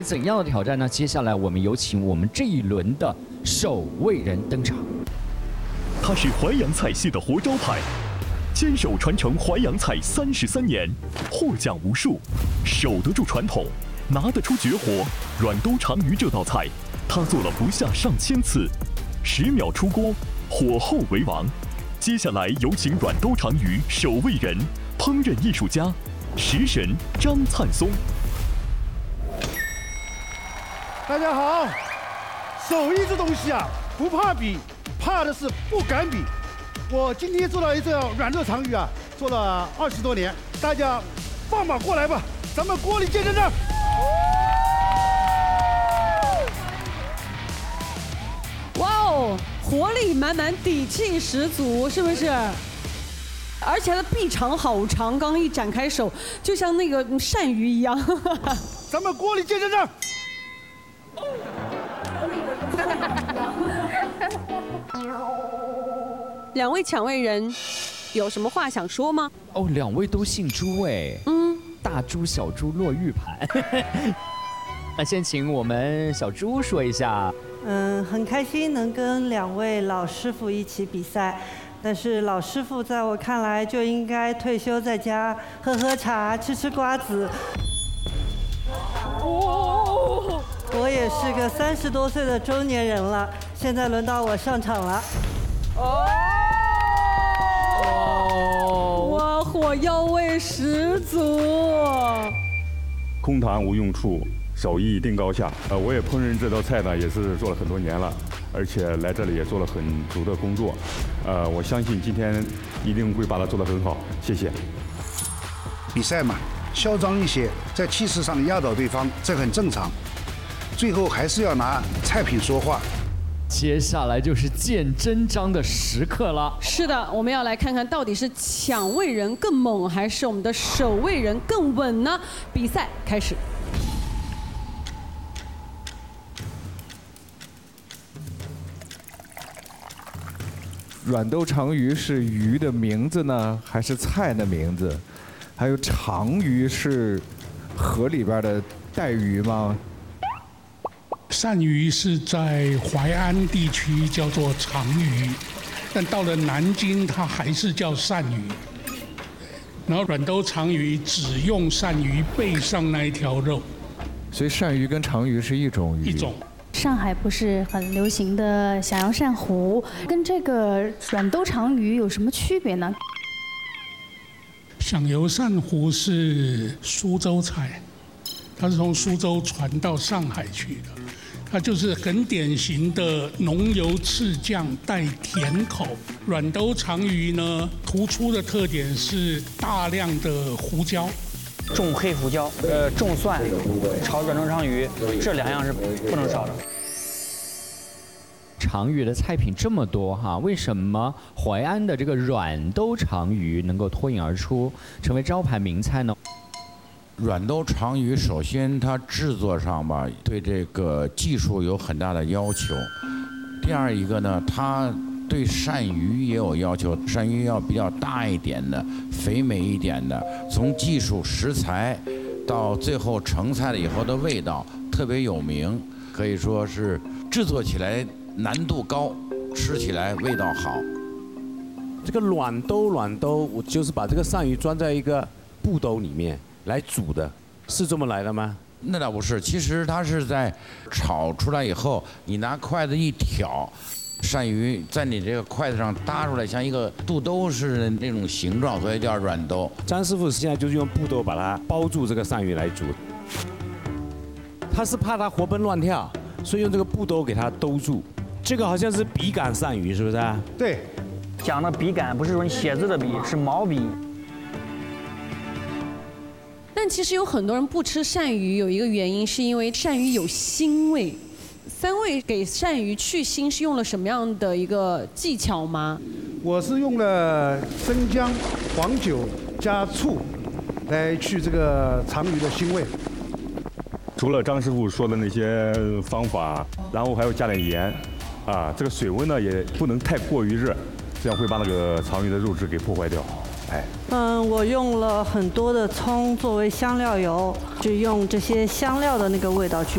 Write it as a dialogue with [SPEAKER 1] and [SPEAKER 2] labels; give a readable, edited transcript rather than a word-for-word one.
[SPEAKER 1] 怎样的挑战呢？接下来我们有请我们这一轮的守卫人登场。
[SPEAKER 2] 他是淮扬菜系的活招牌，坚守传承淮扬菜33年，获奖无数，守得住传统，拿得出绝活。软兜长鱼这道菜，他做了不下上千次，10秒出锅，火候为王。接下来有请软兜长鱼守卫人、烹饪艺术家、食神张灿松。
[SPEAKER 3] 大家好，手艺这东西啊，不怕比，怕的是不敢比。我今天做了一只软肉长鱼啊，做了20多年，大家放马过来吧，咱们锅里见证着。
[SPEAKER 4] 哇哦，活力满满，底气十足，是不是？而且它的臂长好长，刚刚一展开手，就像那个鳝鱼一样。
[SPEAKER 3] 咱们锅里见证着。
[SPEAKER 4] 两位抢位人有什么话想说吗？
[SPEAKER 1] 哦，两位都姓朱哎。大猪小猪落玉盘。那先请我们小猪说一下。
[SPEAKER 5] 很开心能跟2位老师傅一起比赛，但是老师傅在我看来就应该退休在家喝喝茶、吃瓜子。我也是个30多岁的中年人了，现在轮到我上场了。
[SPEAKER 4] 哇，火药味十足。
[SPEAKER 6] 空谈无用处，手艺定高下。我也烹饪这道菜呢，也是做了很多年了，而且来这里也做了很足的工作。我相信今天一定会把它做得很好。谢谢。
[SPEAKER 3] 比赛嘛，嚣张一些，在气势上压倒对方，这很正常。最后还是要拿菜品说话。
[SPEAKER 1] 接下来就是见真章的时刻了。
[SPEAKER 4] 是的，我们要来看看到底是抢位人更猛，还是我们的守卫人更稳呢？比赛开始。
[SPEAKER 7] 软兜长鱼是鱼的名字呢，还是菜的名字？还有长鱼是河里边的带鱼吗？
[SPEAKER 8] 鳝鱼是在淮安地区叫做长鱼，但到了南京它还是叫鳝鱼。然后软兜长鱼只用鳝鱼背上那一条肉，
[SPEAKER 7] 所以鳝鱼跟长鱼是一种鱼。
[SPEAKER 8] 一种。
[SPEAKER 9] 上海不是很流行的小洋鳝糊，跟这个软兜长鱼有什么区别呢？
[SPEAKER 8] 响油鳝糊是苏州菜，它是从苏州传到上海去的。它就是很典型的浓油赤酱带甜口。软兜长鱼呢，突出的特点是大量的胡椒，
[SPEAKER 10] 重黑胡椒，重蒜，炒软兜长鱼，这2样是不能少的。
[SPEAKER 1] 长鱼的菜品这么多哈，为什么淮安的这个软兜长鱼能够脱颖而出，成为招牌名菜呢？
[SPEAKER 11] 软兜长鱼，首先它制作上吧，对这个技术有很大的要求。第二一个呢，它对鳝鱼也有要求，鳝鱼要比较大一点的、肥美一点的。从技术、食材到最后成菜了以后的味道特别有名，可以说是制作起来难度高，吃起来味道好。
[SPEAKER 12] 这个软兜，我就是把这个鳝鱼装在一个布兜里面来煮的，是这么来的吗？
[SPEAKER 11] 那倒不是，其实它是在炒出来以后，你拿筷子一挑，鳝鱼在你这个筷子上搭出来，像一个肚兜似的那种形状，所以叫软兜。
[SPEAKER 12] 张师傅现在就是用布兜把它包住这个鳝鱼来煮，他是怕它活蹦乱跳，所以用这个布兜给它兜住。这个好像是笔杆鳝鱼，是不是啊？
[SPEAKER 3] 对，
[SPEAKER 10] 讲的笔杆不是用写字的笔，是毛笔。
[SPEAKER 4] 但其实有很多人不吃鳝鱼，有一个原因是因为鳝鱼有腥味。3位给鳝鱼去腥是用了什么样的一个技巧吗？
[SPEAKER 3] 我是用了生姜、黄酒加醋来去这个长鱼的腥味。
[SPEAKER 6] 除了张师傅说的那些方法，然后还要加点盐，这个水温呢也不能太过于热，这样会把那个长鱼的肉质给破坏掉。
[SPEAKER 5] 我用了很多的葱作为香料油，就用这些香料的那个味道去